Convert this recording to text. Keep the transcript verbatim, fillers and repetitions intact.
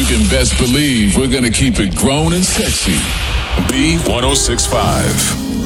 you can best believe we're gonna keep it grown and sexy. B ten sixty-five.